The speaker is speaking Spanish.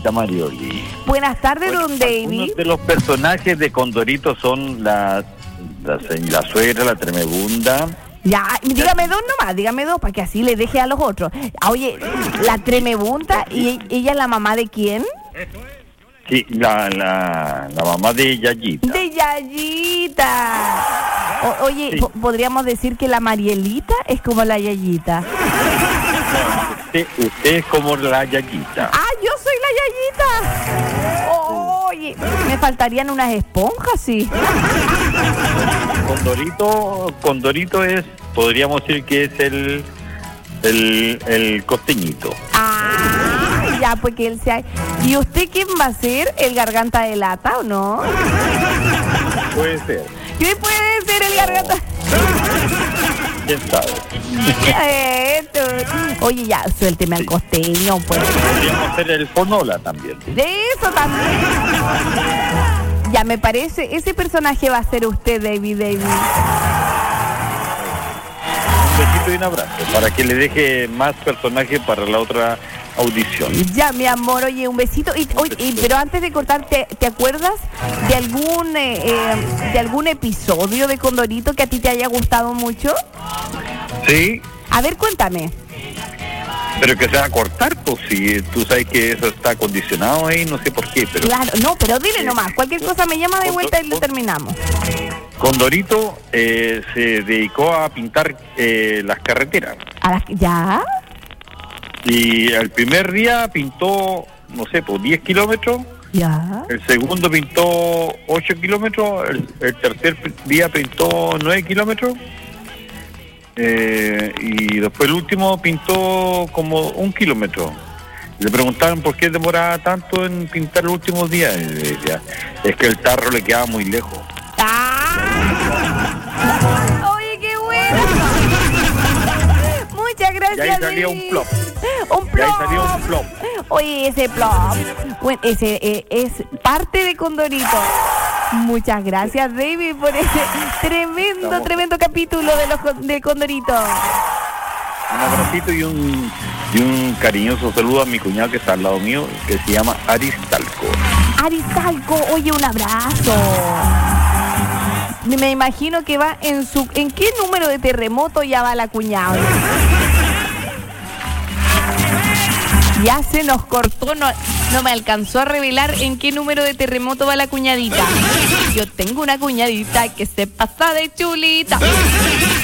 Yayita Marioli. Buenas tardes, don David. Algunos de los personajes de Condorito son la suegra, la tremebunda. Ya, dígame dos nomás, dígame dos, para que así le deje a los otros. Oye, la tremebunda, ¿y ella es la mamá de quién? Sí, la mamá de Yayita. De Yayita. Oye, sí. ¿Podríamos decir que la Marielita es como la Yayita? Usted es como la Yayita. ¡Ah, yo soy la Yayita! Oye, me faltarían unas esponjas, sí. Condorito es, podríamos decir que es el costeñito. Ah, ya, pues que él sea. ¿Y usted quién va a ser? ¿El garganta de lata o no? Puede ser. ¿Qué puede ser el garganta? ¿Quién sabe? Oye, ya, suélteme al costeño, pues. Podríamos ser el Fonola también. Eso también. Ya, me parece, ese personaje va a ser usted, David. Un besito y un abrazo, para que le deje más personaje para la otra audición. Ya, mi amor, oye, un besito. Pero antes de cortar, ¿te acuerdas de algún episodio de Condorito que a ti te haya gustado mucho? Sí. A ver, cuéntame. Pero que se va a cortar, pues si tú sabes que eso está condicionado ahí, no sé por qué, pero... Claro, no, pero dile nomás, cualquier cosa me llama de vuelta y lo terminamos. Condorito se dedicó a pintar las carreteras. ¿Ya? Y el primer día pintó, no sé, pues 10 kilómetros. Ya. El segundo pintó 8 kilómetros. El tercer día pintó 9 kilómetros. Y después el último pintó como 1 kilómetro. Le preguntaron por qué demoraba tanto en pintar los últimos días. Y decía, es que el tarro le quedaba muy lejos. ¡Ah! ¡Oye, qué bueno! Muchas gracias. Y ahí salía un plop. Un plop. Y ahí salió un plop. Oye, ese plop. Bueno, ese es parte de Condorito. Muchas gracias, David, por ese tremendo capítulo de Condorito. Un abracito y un cariñoso saludo a mi cuñado que está al lado mío, que se llama Aristalco. Aristalco, oye, un abrazo. Me imagino que va ¿en qué número de terremoto ya va la cuñada? Ya se nos cortó, no me alcanzó a revelar en qué número de terremoto va la cuñadita. Yo tengo una cuñadita que se pasa de chulita.